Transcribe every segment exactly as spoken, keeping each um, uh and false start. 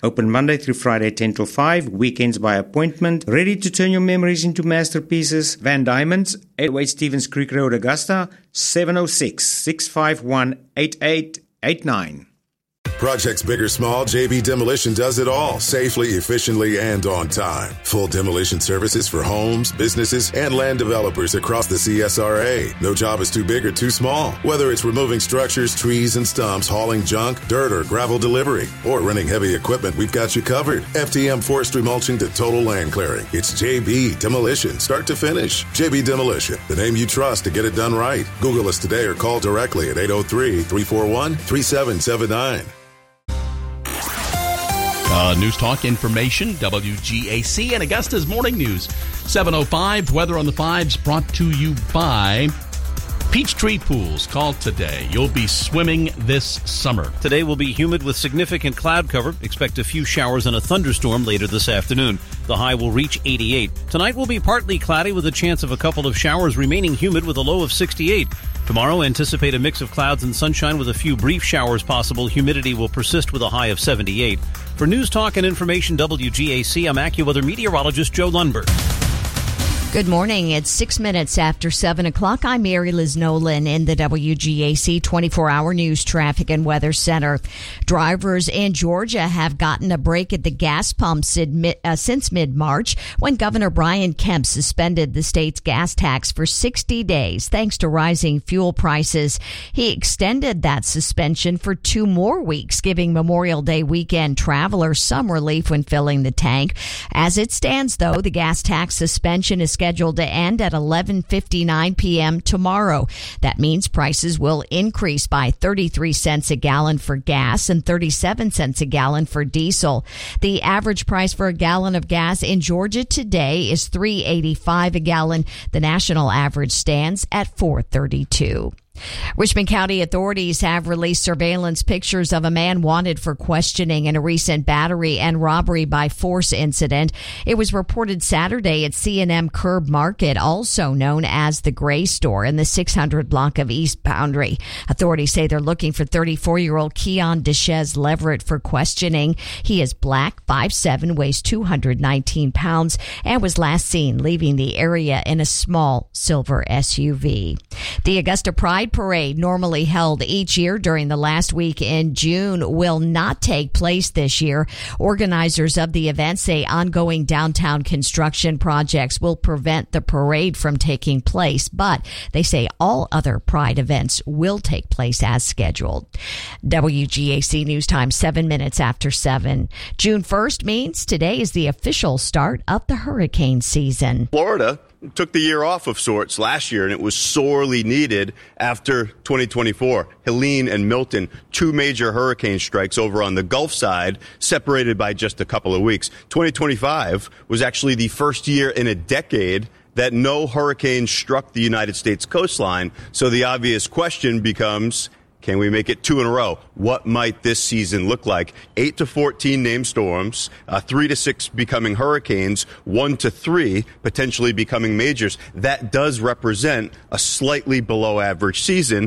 Open Monday through Friday, ten till five. Weekends by appointment. Ready to turn your memories into masterpieces. Van Diamonds, eight oh eight Stevens Creek Road, Augusta, seven oh six, six five one, eight eight eight nine. Projects big or small, J B Demolition does it all, safely, efficiently, and on time. Full demolition services for homes, businesses, and land developers across the C S R A. No job is too big or too small. Whether it's removing structures, trees, and stumps, hauling junk, dirt, or gravel delivery, or renting heavy equipment, we've got you covered. F T M forestry mulching to total land clearing. It's J B Demolition, start to finish. J B Demolition, the name you trust to get it done right. Google us today or call directly at eight oh three, three four one, three seven seven nine. Uh, News Talk Information, W G A C, and Augusta's Morning News. seven oh five, weather on the fives brought to you by Peachtree Pools. Call today. You'll be swimming this summer. Today will be humid with significant cloud cover. Expect a few showers and a thunderstorm later this afternoon. The high will reach eighty-eight. Tonight will be partly cloudy with a chance of a couple of showers, remaining humid with a low of sixty-eight. Tomorrow, anticipate a mix of clouds and sunshine with a few brief showers possible. Humidity will persist with a high of seventy-eight. For News Talk and Information W G A C, I'm AccuWeather meteorologist Joe Lundberg. Good morning. It's six minutes after seven o'clock. I'm Mary Liz Nolan in the W G A C twenty-four hour News Traffic and Weather Center. Drivers in Georgia have gotten a break at the gas pumps uh, since mid-March when Governor Brian Kemp suspended the state's gas tax for sixty days thanks to rising fuel prices. He extended that suspension for two more weeks, giving Memorial Day weekend travelers some relief when filling the tank. As it stands, though, the gas tax suspension is scheduled to end at eleven fifty-nine p.m. tomorrow. That means prices will increase by thirty-three cents a gallon for gas and thirty-seven cents a gallon for diesel. The average price for a gallon of gas in Georgia today is three dollars and eighty-five cents a gallon. The national average stands at four dollars and thirty-two cents. Richmond County authorities have released surveillance pictures of a man wanted for questioning in a recent battery and robbery by force incident. It was reported Saturday at C and M Curb Market, also known as the Gray Store, in the six hundred block of East Boundary. Authorities say they're looking for thirty-four-year-old Keon Deshez Leverett for questioning. He is black, five foot seven, weighs two hundred nineteen pounds, and was last seen leaving the area in a small silver S U V. The Augusta Pride Parade, normally held each year during the last week in June, will not take place this year. Organizers of the event say ongoing downtown construction projects will prevent the parade from taking place, but they say all other Pride events will take place as scheduled. W G A C News Time, seven minutes after seven. June first means today is the official start of the hurricane season. Florida took the year off of sorts last year, and it was sorely needed after twenty twenty-four. Helene and Milton, two major hurricane strikes over on the Gulf side, separated by just a couple of weeks. twenty twenty-five was actually the first year in a decade that no hurricane struck the United States coastline. So the obvious question becomes, can we make it two in a row? What might this season look like? eight to fourteen named storms, uh, three to six becoming hurricanes, one to three potentially becoming majors. That does represent a slightly below average season.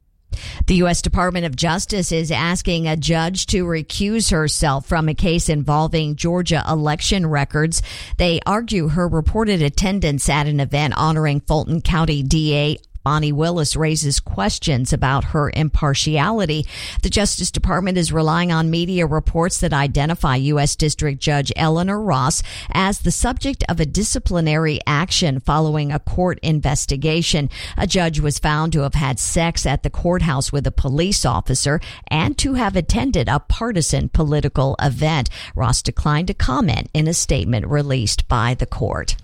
The U S Department of Justice is asking a judge to recuse herself from a case involving Georgia election records. They argue her reported attendance at an event honoring Fulton County D A Bonnie Willis raises questions about her impartiality. The Justice Department is relying on media reports that identify U S District Judge Eleanor Ross as the subject of a disciplinary action following a court investigation. A judge was found to have had sex at the courthouse with a police officer and to have attended a partisan political event. Ross declined to comment in a statement released by the court.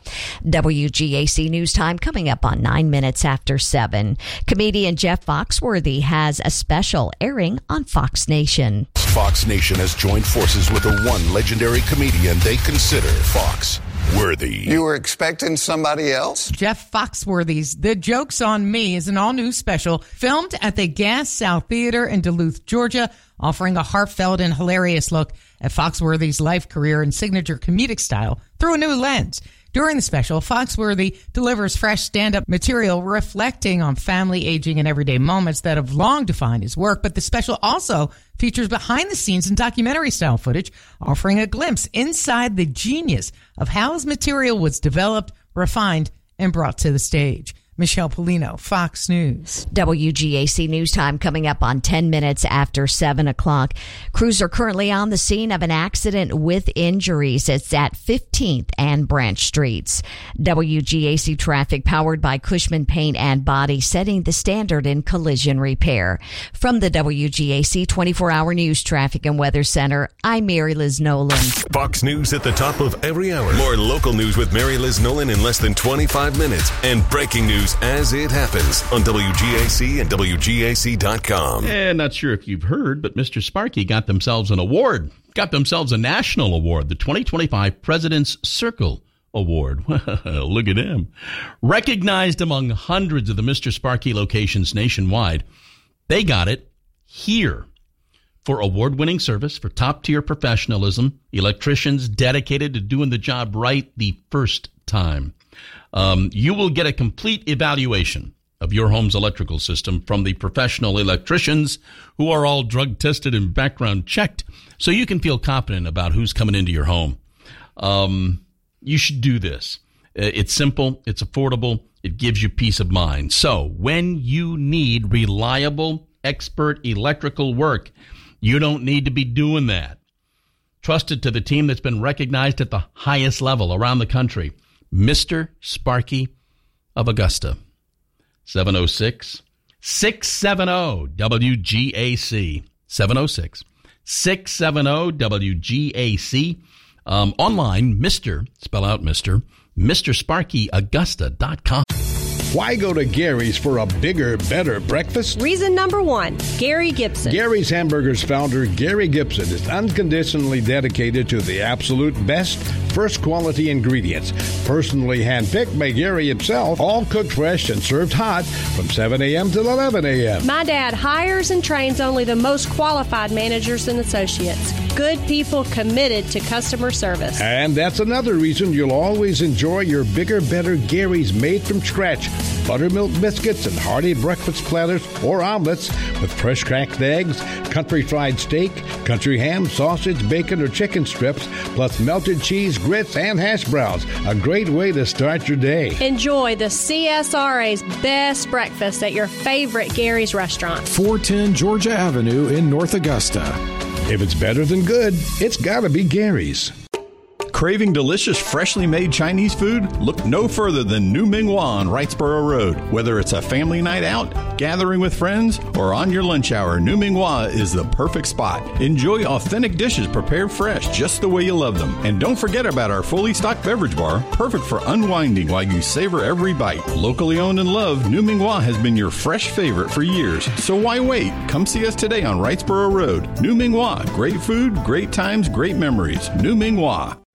W G A C News Time coming up on nine minutes after seven. Comedian Jeff Foxworthy has a special airing on Fox Nation. Fox Nation has joined forces with the one legendary comedian they consider Fox worthy. You were expecting somebody else? Jeff Foxworthy's The Joke's on Me is an all-new special filmed at the Gas South Theater in Duluth, Georgia, offering a heartfelt and hilarious look at Foxworthy's life, career, and signature comedic style through a new lens. During the special, Foxworthy delivers fresh stand-up material reflecting on family, aging, and everyday moments that have long defined his work. But the special also features behind-the-scenes and documentary-style footage, offering a glimpse inside the genius of how his material was developed, refined, and brought to the stage. Michelle Polino, Fox News. W G A C News Time coming up on ten minutes after seven o'clock. Crews are currently on the scene of an accident with injuries. It's at fifteenth and Branch Streets. W G A C traffic powered by Cushman Paint and Body, setting the standard in collision repair. From the W G A C twenty-four hour News Traffic and Weather Center, I'm Mary Liz Nolan. Fox News at the top of every hour. More local news with Mary Liz Nolan in less than twenty-five minutes. And breaking news as it happens on W G A C and W G A C dot com. And not sure if you've heard, but Mister Sparky got themselves an award. Got themselves a national award, the twenty twenty-five President's Circle Award. Look at him. Recognized among hundreds of the Mister Sparky locations nationwide, they got it here for award-winning service, for top-tier professionalism, electricians dedicated to doing the job right the first time. Um, you will get a complete evaluation of your home's electrical system from the professional electricians who are all drug tested and background checked, so you can feel confident about who's coming into your home. Um, you should do this. It's simple. It's affordable. It gives you peace of mind. So when you need reliable, expert electrical work, you don't need to be doing that. Trusted to the team that's been recognized at the highest level around the country. Mister Sparky of Augusta. seven oh six, six seven oh, W G A C. seven oh six, six seven oh, W G A C. Um, online, Mister, spell out Mister, Mister Sparky Augusta dot com. Why go to Gary's for a bigger, better breakfast? Reason number one, Gary Gibson. Gary's Hamburgers founder, Gary Gibson, is unconditionally dedicated to the absolute best, first quality ingredients. Personally handpicked by Gary himself, all cooked fresh and served hot from seven a.m. till eleven a.m. My dad hires and trains only the most qualified managers and associates. Good people committed to customer service. And that's another reason you'll always enjoy your bigger, better Gary's made from scratch. Buttermilk biscuits and hearty breakfast platters or omelets with fresh cracked eggs, country fried steak, country ham, sausage, bacon, or chicken strips, plus melted cheese, grits, and hash browns. A great way to start your day. Enjoy the C S R A's best breakfast at your favorite Gary's restaurant. four ten Georgia Avenue in North Augusta. If it's better than good, it's gotta be Gary's. Craving delicious, freshly made Chinese food? Look no further than New Ming Hua on Wrightsboro Road. Whether it's a family night out, gathering with friends, or on your lunch hour, New Ming Hua is the perfect spot. Enjoy authentic dishes prepared fresh, just the way you love them. And don't forget about our fully stocked beverage bar, perfect for unwinding while you savor every bite. Locally owned and loved, New Ming Hua has been your fresh favorite for years. So why wait? Come see us today on Wrightsboro Road. New Ming Hua. Great food, great times, great memories. New Ming Hua.